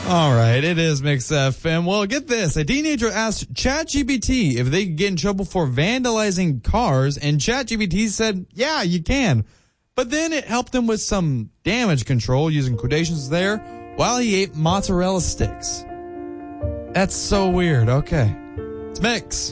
All right, it is Mix FM. Well, get this. A teenager asked ChatGPT if they could get in trouble for vandalizing cars, and ChatGPT said, yeah, you can. But then it helped him with some damage control, using quotations there, while he ate mozzarella sticks. That's so weird. Okay. It's Mix.